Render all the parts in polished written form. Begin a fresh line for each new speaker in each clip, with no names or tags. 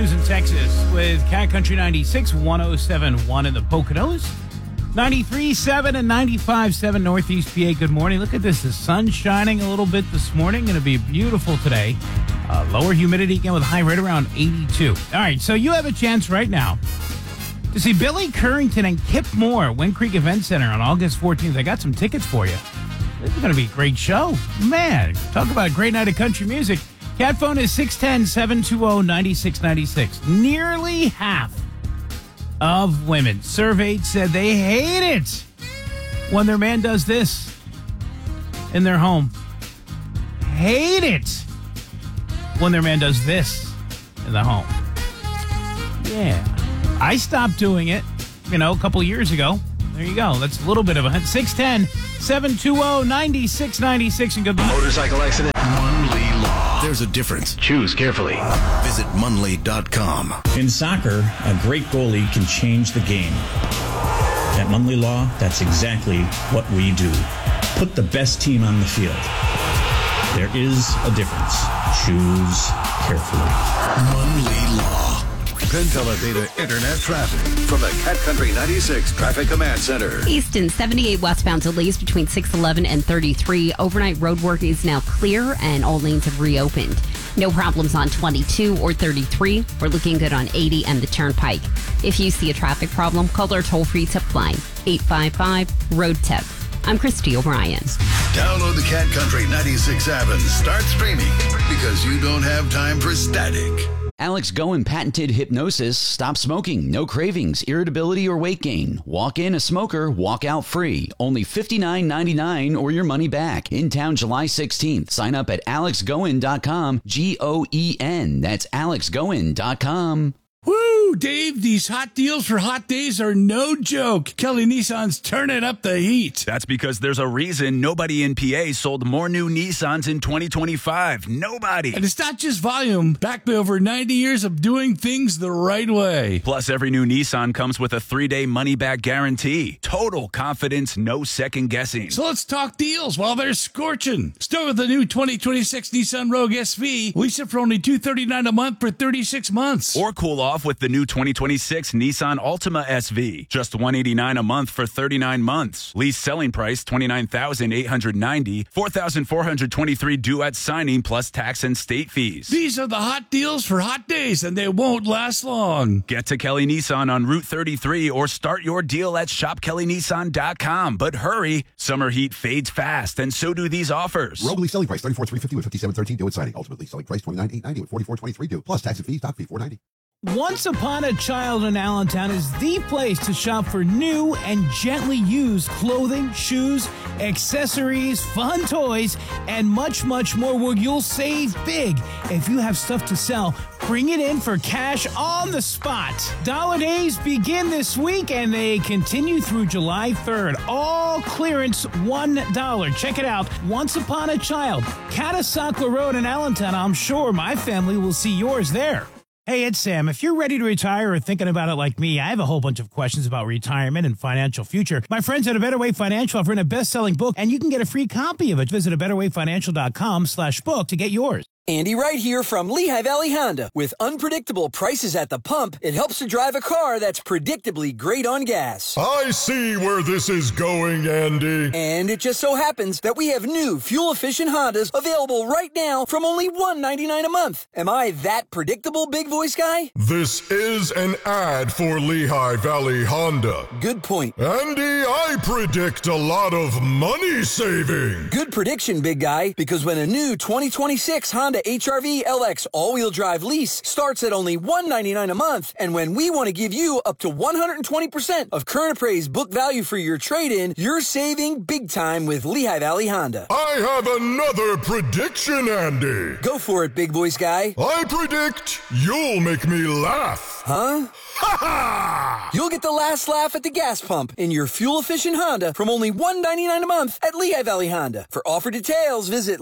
In Texas with Cat Country 96, 107.1 in the Poconos, 93.7 and 95.7 Northeast PA. Good morning. Look at this. The sun's shining a little bit this morning. Going to be beautiful today. Lower humidity again with a high right around 82. All right, so you have a chance right now to see Billy Currington and Kip Moore at Wind Creek Event Center on August 14th. I got some tickets for you. This is going to be a great show. Man, talk about a great night of country music. Cat phone is 610-720-9696. Nearly half of women surveyed said they hate it when their man does this in their home. Hate it when their man does this in the home. Yeah. I stopped doing it, a couple of years ago. There you go. That's a little bit of a hint. 610-720-9696 and good luck.
Motorcycle accident. Munley Law.
There's a difference.
Choose carefully.
Visit Munley.com.
In soccer, a great goalie can change the game. At Munley Law, that's exactly what we do. Put the best team on the field. There is a difference. Choose carefully.
Munley Law.
Penn Televita Internet traffic from the Cat Country 96 Traffic Command Center.
Easton 78 westbound delays between 611 and 33. Overnight road work is now clear and all lanes have reopened. No problems on 22 or 33. We're looking good on 80 and the Turnpike. If you see a traffic problem, call our toll-free tip line, 855-ROAD-TIP. I'm Christy O'Brien.
Download the Cat Country 96 app and start streaming because you don't have time for static.
Alex Goen patented hypnosis. Stop smoking. No cravings, irritability, or weight gain. Walk in a smoker, walk out free. Only $59.99 or your money back. In town July 16th. Sign up at alexgoen.com. Goen. That's alexgoen.com.
Woo, Dave, these hot deals for hot days are no joke. Kelly Nissan's turning up the heat.
That's because there's a reason nobody in PA sold more new Nissans in 2025. Nobody.
And it's not just volume. Backed by over 90 years of doing things the right way.
Plus, every new Nissan comes with a 3-day money-back guarantee. Total confidence, no second guessing.
So let's talk deals while they're scorching. Start with the new 2026 Nissan Rogue SV. Lease it for only $239 a month for 36 months.
Or cool off with the new 2026 Nissan Altima SV. Just $189 a month for 39 months. Lease selling price $29,890, $4,423 due at signing plus tax and state fees.
These are the hot deals for hot days, and they won't last long.
Get to Kelly Nissan on Route 33 or start your deal at shopkellynissan.com. But hurry, summer heat fades fast, and so do these offers.
Rogue lease selling price $34,350 with $57,13 due at signing. Ultimately selling price $29,890 with $44,23 due plus tax and fees. Top fee $490.
Once Upon a Child in Allentown is the place to shop for new and gently used clothing, shoes, accessories, fun toys, and much, much more where you'll save big. If you have stuff to sell, bring it in for cash on the spot. Dollar Days begin this week and they continue through July 3rd. All clearance $1. Check it out. Once Upon a Child, Catasauqua Road in Allentown. I'm sure my family will see yours there. Hey, it's Sam. If you're ready to retire or thinking about it like me, I have a whole bunch of questions about retirement and financial future. My friends at A Better Way Financial have written a best-selling book, and you can get a free copy of it. Visit abetterwayfinancial.com/book to get yours.
Andy Wright here from Lehigh Valley Honda. With unpredictable prices at the pump, it helps to drive a car that's predictably great on gas.
I see where this is going, Andy.
And it just so happens that we have new fuel-efficient Hondas available right now from only $199 a month. Am I that predictable, big voice guy?
This is an ad for Lehigh Valley Honda.
Good point.
Andy, I predict a lot of money saving.
Good prediction, big guy, because when a new 2026 Honda HR-V LX all-wheel drive lease starts at only $199 a month, and when we want to give you up to 120% of current appraised book value for your trade-in, you're saving big time with Lehigh Valley Honda.
I have another prediction, Andy.
Go for it, big voice guy.
I predict you'll make me laugh.
Huh?
Ha ha!
You'll get the last laugh at the gas pump in your fuel-efficient Honda from only $199 a month at Lehigh Valley Honda. For offer details, visit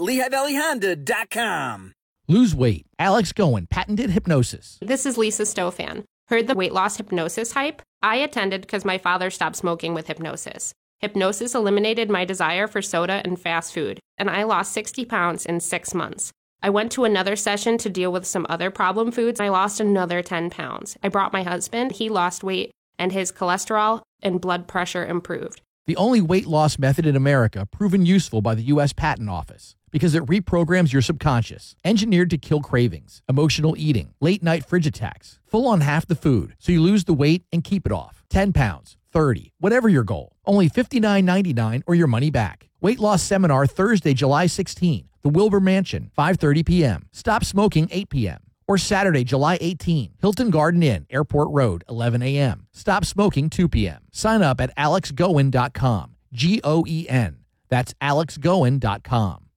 LehighValleyHonda.com.
Lose weight. Alex Goen, patented hypnosis.
This is Lisa Stofan. Heard the weight loss hypnosis hype? I attended because my father stopped smoking with hypnosis. Hypnosis eliminated my desire for soda and fast food, and I lost 60 pounds in 6 months. I went to another session to deal with some other problem foods. I lost another 10 pounds. I brought my husband. He lost weight, and his cholesterol and blood pressure improved.
The only weight loss method in America proven useful by the U.S. Patent Office because it reprograms your subconscious, engineered to kill cravings, emotional eating, late-night fridge attacks, full on half the food, so you lose the weight and keep it off. 10 pounds, 30, whatever your goal. Only $59.99 or your money back. Weight loss seminar Thursday, July 16, the Wilbur Mansion, 5:30 p.m. Stop smoking, 8 p.m. Or Saturday, July 18, Hilton Garden Inn, Airport Road, 11 a.m. Stop smoking, 2 p.m. Sign up at alexgoen.com. Goen. That's alexgoen.com.